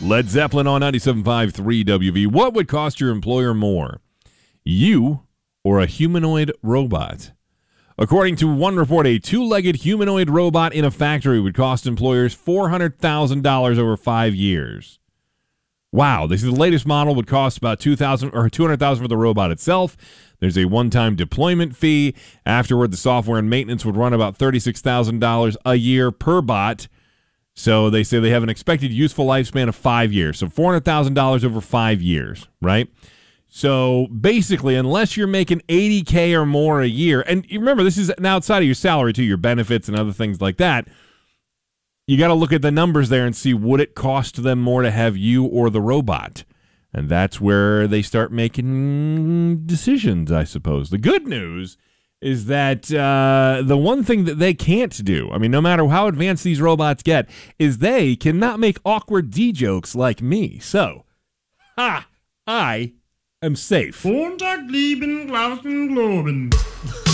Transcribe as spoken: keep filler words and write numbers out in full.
Led Zeppelin on ninety-seven point five three W V. What would cost your employer more, you or a humanoid robot? According to one report, a two-legged humanoid robot in a factory would cost employers four hundred thousand dollars over five years. Wow, this is the latest model would cost about two thousand dollars or two hundred thousand dollars for the robot itself. There's a one-time deployment fee. Afterward, the software and maintenance would run about thirty-six thousand dollars a year per bot. So they say they have an expected useful lifespan of five years. So four hundred thousand dollars over five years, right? So basically, unless you're making eighty K or more a year, and you remember, this is outside of your salary too, your benefits and other things like that, you got to look at the numbers there and see, would it cost them more to have you or the robot? And that's where they start making decisions, I suppose. The good news is that uh, the one thing that they can't do, I mean, no matter how advanced these robots get, is they cannot make awkward D-jokes like me. So, ha, I am safe. Montag, lieben, Glauben, Globen.